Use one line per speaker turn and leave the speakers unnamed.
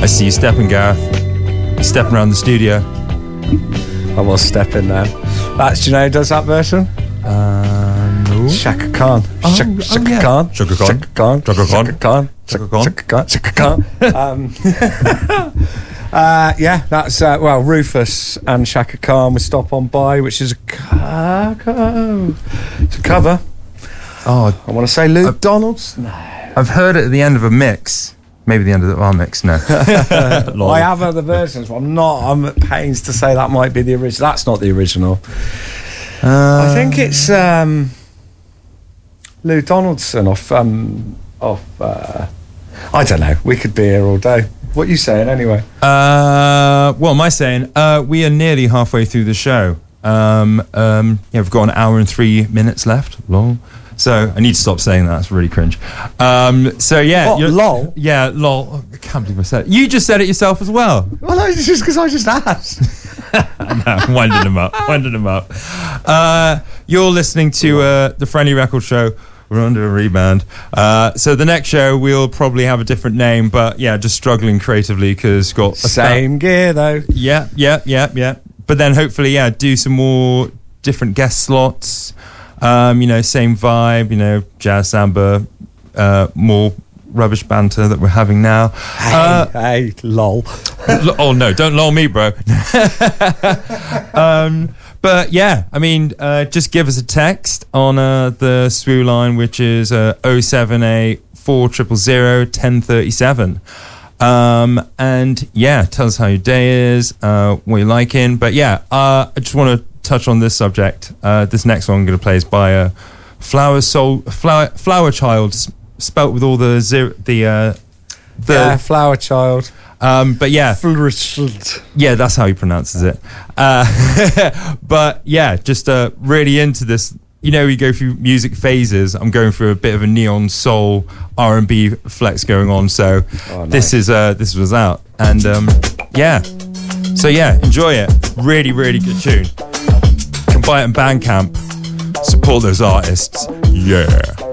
I see you stepping, Gareth. You're stepping around the studio.
I was stepping there. That's, do you know who does that version?
No.
Shaka Khan. Shaka
yeah.
Khan.
Shaka Khan.
Shaka Khan.
Shaka Khan.
Shaka Khan.
Shaka Khan.
Shaka Khan. Shaka Khan. Yeah, that's Rufus and Shaka Khan with Stop On By, which is it's a cover.
Oh,
I want to say Luke Donalds. No,
I've heard it at the end of a mix. Maybe the end of our mix. No.
I have other versions, but I'm at pains to say that might be the original. That's not the original. I think it's Lou Donaldson off. I don't know. We could be here all day. What are you saying anyway?
What am I saying? We are nearly halfway through the show. We've got an hour and 3 minutes left. Lol. So I need to stop saying that. It's really cringe. So yeah,
what, lol?
Yeah, lol. I can't believe I said it. You just said it yourself as well.
Well, no, it's just because I just asked.
No, winding him up. You're listening to the Friendly Record Show. We're under a rebound. So the next show we'll probably have a different name, but yeah, just struggling creatively because got a
same gear though.
Yeah. But then hopefully, do some more different guest slots. Same vibe. Jazz samba, more rubbish banter that we're having now.
Hey, lol.
Oh no, don't lol me, bro. But yeah, just give us a text on the SWU line, which is 078 400 1037. And yeah, tell us how your day is, what you're liking. But yeah, I just want to touch on this subject. This next one I'm going to play is by Flower Child, spelt with all the
Flower Child.
But yeah, that's how he pronounces it. But yeah, just really into this. You go through music phases. I'm going through a bit of a neon soul R&B flex going on. So nice. This was out, and So yeah, enjoy it. Really, really good tune. You can buy it on Bandcamp. Support those artists. Yeah.